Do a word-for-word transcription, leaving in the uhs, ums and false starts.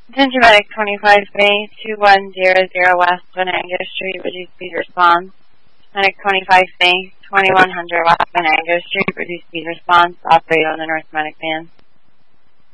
Attention Medic twenty-five Bay, two one zero zero West Venango Street, reduce speed response. Medic twenty-five Bay, twenty-one hundred West Venango Street, reduce speed response, operate on the North Medic van.